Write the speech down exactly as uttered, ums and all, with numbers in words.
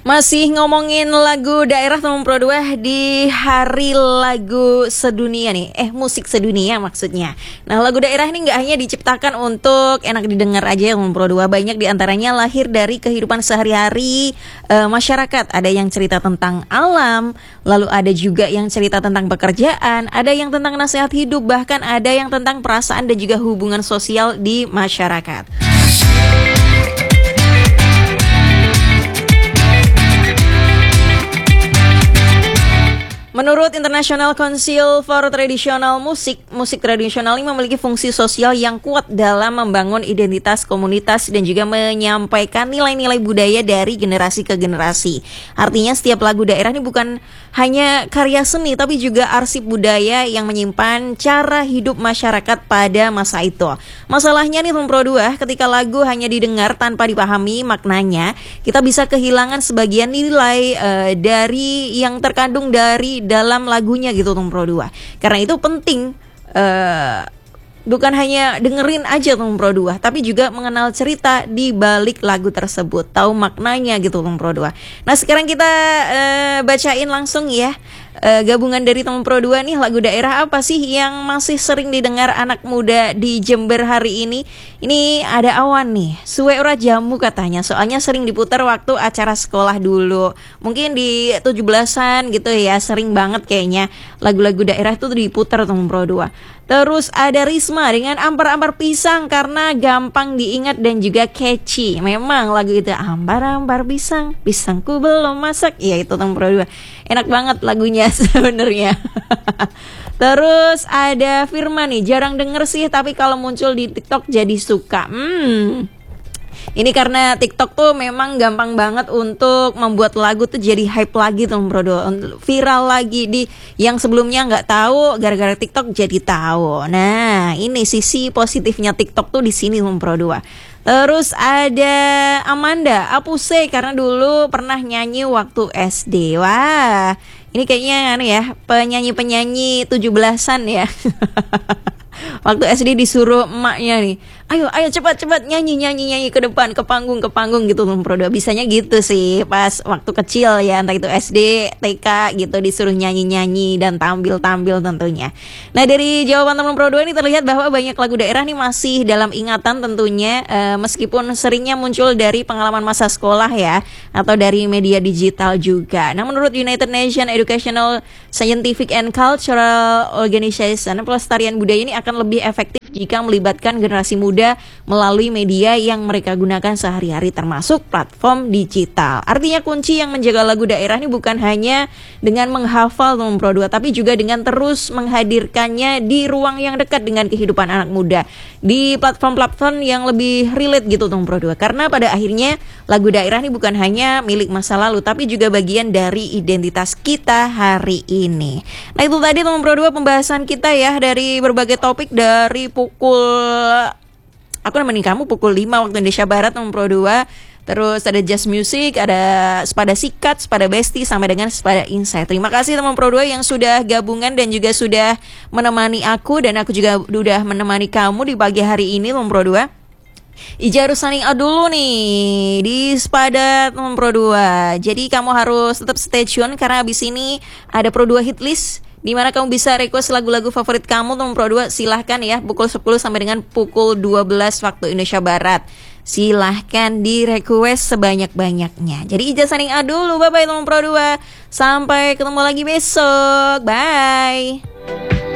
Masih ngomongin lagu daerah teman Pro dua di hari lagu sedunia nih. Eh musik sedunia maksudnya. Nah lagu daerah ini gak hanya diciptakan untuk enak didengar aja teman Pro dua. Banyak diantaranya lahir dari kehidupan sehari-hari e, masyarakat. Ada yang cerita tentang alam, lalu ada juga yang cerita tentang pekerjaan, ada yang tentang nasihat hidup, bahkan ada yang tentang perasaan dan juga hubungan sosial di masyarakat. Menurut International Council for Traditional Music, musik tradisional ini memiliki fungsi sosial yang kuat dalam membangun identitas komunitas dan juga menyampaikan nilai-nilai budaya dari generasi ke generasi. Artinya setiap lagu daerah ini bukan hanya karya seni, tapi juga arsip budaya yang menyimpan cara hidup masyarakat pada masa itu. Masalahnya nih Teman Pro dua, ketika lagu hanya didengar tanpa dipahami maknanya, kita bisa kehilangan sebagian nilai uh, dari yang terkandung dari dalam lagunya gitu Teman Pro dua. Karena itu penting uh, bukan hanya dengerin aja Teman Pro dua, tapi juga mengenal cerita di balik lagu tersebut, tahu maknanya gitu Teman Pro dua. Nah, sekarang kita uh, bacain langsung ya. Uh, gabungan dari Teman Pro dua nih, lagu daerah apa sih yang masih sering didengar anak muda di Jember hari ini? Ini ada Awan nih, Suwe Ora Jamu katanya, soalnya sering diputar waktu acara sekolah dulu. Mungkin di tujuh belasan gitu ya, sering banget kayaknya lagu-lagu daerah itu diputar Teman Pro dua. Terus ada Risma dengan Ampar-Ampar Pisang karena gampang diingat dan juga catchy. Memang lagu itu Ampar-Ampar Pisang, pisangku belum masak. Ya itu Teman Pro dua. Enak banget lagunya sebenarnya. Terus ada Firman nih, jarang denger sih tapi kalau muncul di TikTok jadi suka. Hmm. Ini karena TikTok tuh memang gampang banget untuk membuat lagu tuh jadi hype lagi Teman Pro dua, viral lagi di yang sebelumnya nggak tahu, gara-gara TikTok jadi tahu. Nah, ini sisi positifnya TikTok tuh di sini Teman Pro dua. Terus ada Amanda Apuse karena dulu pernah nyanyi waktu S D. Wah, ini kayaknya anu ya, penyanyi-penyanyi tujuh belasan ya. Waktu S D disuruh emaknya nih, ayo ayo cepat-cepat nyanyi-nyanyi-nyanyi ke depan, ke panggung, ke panggung gitu Teman Pro dua. Bisanya gitu sih pas waktu kecil ya, entah itu S D, T K gitu, disuruh nyanyi-nyanyi dan tampil-tampil tentunya. Nah dari jawaban Teman Pro dua ini terlihat bahwa banyak lagu daerah nih masih dalam ingatan tentunya, e, meskipun seringnya muncul dari pengalaman masa sekolah ya, atau dari media digital juga. Nah menurut United Nations Educational, Scientific and Cultural Organization, pelestarian budaya ini akan lebih efektif jika melibatkan generasi muda melalui media yang mereka gunakan sehari-hari termasuk platform digital. Artinya kunci yang menjaga lagu daerah ini bukan hanya dengan menghafal Teman Pro dua, tapi juga dengan terus menghadirkannya di ruang yang dekat dengan kehidupan anak muda, di platform-platform yang lebih relate gitu Teman Pro dua. Karena pada akhirnya lagu daerah ini bukan hanya milik masa lalu, tapi juga bagian dari identitas kita hari ini. Nah itu tadi Teman Pro dua pembahasan kita ya, dari berbagai topik, dari pukul, aku nemenin kamu pukul lima waktu Indonesia Barat Teman Pro dua. Terus ada Jazz Music, ada Sepada Sikat, Sepada Besti, sampai dengan Sepada Insight. Terima kasih Teman Pro dua yang sudah gabungan dan juga sudah menemani aku, dan aku juga sudah menemani kamu di pagi hari ini Teman Pro dua. Ija harus signing out dulu nih di Sepada Teman Pro dua. Jadi kamu harus tetap stay tune karena abis ini ada Pro dua hit list, di mana kamu bisa request lagu-lagu favorit kamu Teman Pro dua. Silahkan ya, pukul sepuluh sampai dengan pukul dua belas waktu Indonesia Barat. Silahkan di request sebanyak-banyaknya. Jadi Ija signing out dulu. Bye-bye Teman Pro dua. Sampai ketemu lagi besok. Bye.